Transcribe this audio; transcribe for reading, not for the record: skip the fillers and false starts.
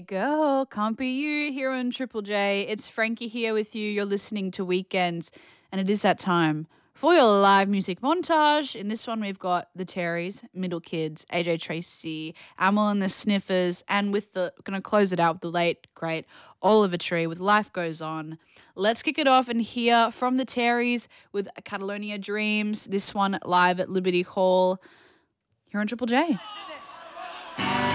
girl, can't be you here on Triple J. It's Frankie here with you. You're listening to Weekends, and it is that time for your live music montage. In this one, we've got the Terrys, Middle Kids, AJ Tracy, Amel and the Sniffers, and going to close it out with the late, great Oliver Tree with Life Goes On. Let's kick it off and hear from the Terrys with Catalonia Dreams. This one live at Liberty Hall here on Triple J.